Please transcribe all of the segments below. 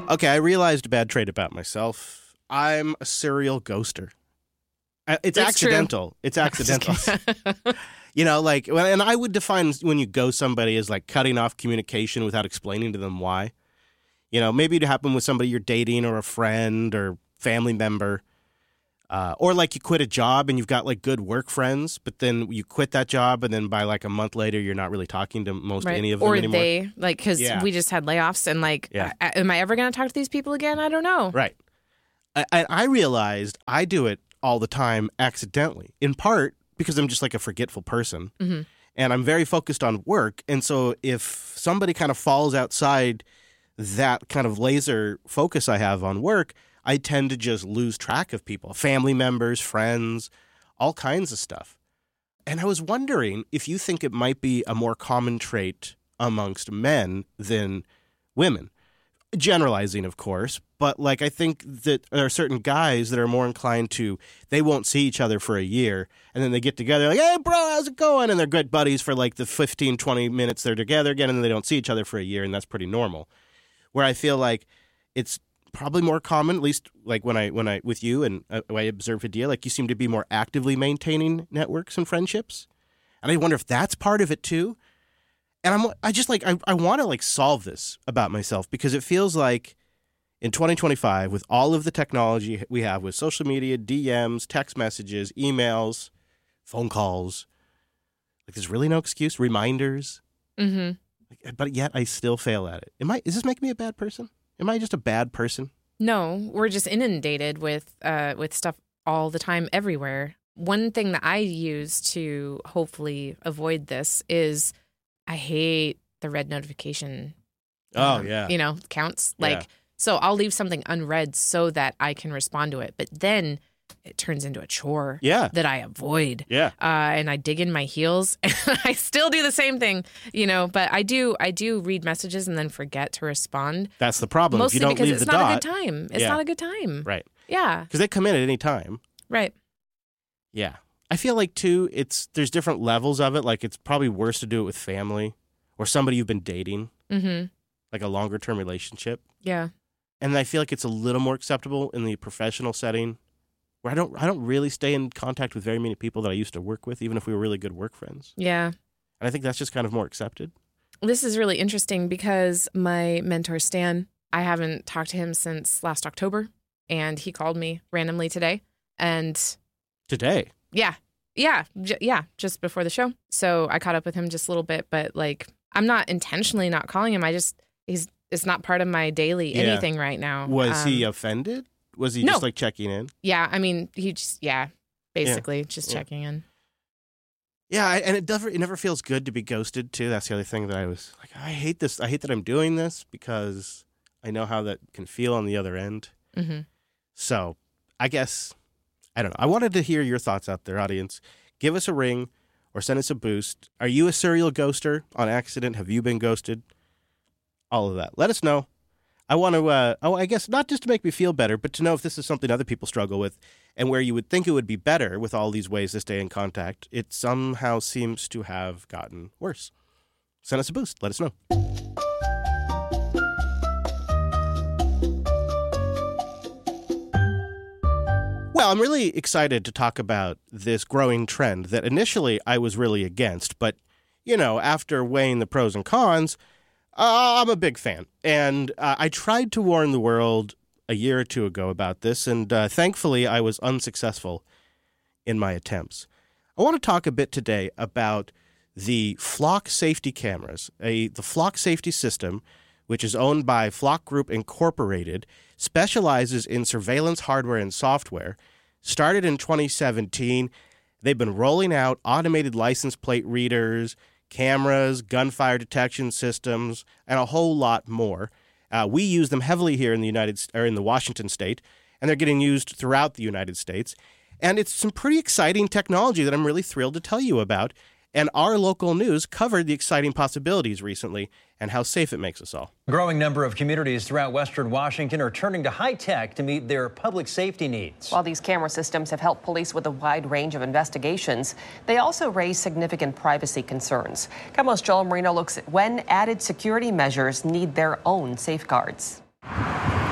Okay, I realized a bad trait about myself. I'm a serial ghoster. It's accidental. True. It's accidental. And I would define when you ghost somebody as like cutting off communication without explaining to them why. Maybe it happened with somebody you're dating or a friend or family member. Or like you quit a job and you've got like good work friends, but then you quit that job and then by like a month later, you're not really talking to any of them anymore. Or they, because we just had layoffs and am I ever going to talk to these people again? I don't know. Right. I realized I do it all the time accidentally, in part because I'm just like a forgetful person. Mm-hmm. And I'm very focused on work. And so if somebody kind of falls outside that kind of laser focus I have on work, I tend to just lose track of people, family members, friends, all kinds of stuff. And I was wondering if you think it might be a more common trait amongst men than women. Generalizing, of course, but like I think that there are certain guys that are more inclined to, they won't see each other for a year, and then they get together like, hey, bro, how's it going? And they're good buddies for like the 15, 20 minutes they're together again, and then they don't see each other for a year, and that's pretty normal. Where I feel like it's probably more common, at least like when I with you and I observe Hadia, like you seem to be more actively maintaining networks and friendships. And I wonder if that's part of it too. And I want to like solve this about myself because it feels like in 2025, with all of the technology we have with social media, DMs, text messages, emails, phone calls, like there's really no excuse, reminders. Mm-hmm. But yet I still fail at it. Is this making me a bad person? Am I just a bad person? No, we're just inundated with stuff all the time, everywhere. One thing that I use to hopefully avoid this is I hate the red notification. Counts. So I'll leave something unread so that I can respond to it. But then it turns into a chore that I avoid. Yeah. And I dig in my heels and I still do the same thing, but I do read messages and then forget to respond. That's the problem. Mostly if you don't because leave it's the not dot, a good time. It's not a good time. Right. Yeah. Because they come in at any time. Right. Yeah. I feel like, too, there's different levels of it. Like, it's probably worse to do it with family or somebody you've been dating. Mm-hmm. Like a longer-term relationship. Yeah. And I feel like it's a little more acceptable in the professional setting where I don't really stay in contact with very many people that I used to work with, even if we were really good work friends. Yeah. And I think that's just kind of more accepted. This is really interesting because my mentor, Stan, I haven't talked to him since last October, and he called me randomly today. And today? Yeah. Just before the show. So I caught up with him just a little bit, but like I'm not intentionally not calling him. It's not part of my daily anything right now. Was he offended? Was he just like checking in? Yeah, I mean, he just basically just checking in. Yeah, and it never feels good to be ghosted too. That's the other thing that I was like, I hate this. I hate that I'm doing this because I know how that can feel on the other end. Mm-hmm. So I guess, I don't know. I wanted to hear your thoughts out there, audience. Give us a ring or send us a boost. Are you a serial ghoster on accident? Have you been ghosted? All of that. Let us know. I want to, I guess not just to make me feel better, but to know if this is something other people struggle with and where you would think it would be better with all these ways to stay in contact. It somehow seems to have gotten worse. Send us a boost. Let us know. Well, I'm really excited to talk about this growing trend that initially I was really against, but, after weighing the pros and cons, I'm a big fan. And I tried to warn the world a year or two ago about this, and thankfully I was unsuccessful in my attempts. I want to talk a bit today about the Flock safety cameras. The Flock safety system, which is owned by Flock Group Incorporated, specializes in surveillance hardware and software. Started in 2017. They've been rolling out automated license plate readers, cameras, gunfire detection systems, and a whole lot more. We use them heavily here in the Washington state, and they're getting used throughout the United States. And it's some pretty exciting technology that I'm really thrilled to tell you about. And our local news covered the exciting possibilities recently and how safe it makes us all. A growing number of communities throughout Western Washington are turning to high tech to meet their public safety needs. While these camera systems have helped police with a wide range of investigations, they also raise significant privacy concerns. KOMO's Joel Marino looks at when added security measures need their own safeguards.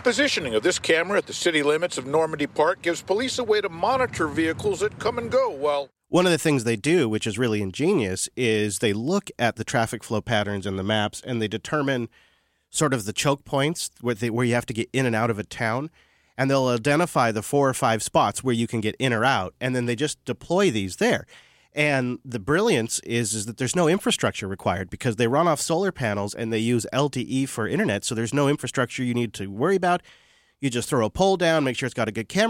positioning of this camera at the city limits of Normandy Park gives police a way to monitor vehicles that come and go while... One of the things they do, which is really ingenious, is they look at the traffic flow patterns and the maps, and they determine sort of the choke points where you have to get in and out of a town, and they'll identify the 4 or 5 spots where you can get in or out, and then they just deploy these there. And the brilliance is that there's no infrastructure required because they run off solar panels and they use LTE for internet, so there's no infrastructure you need to worry about. You just throw a pole down, make sure it's got a good camera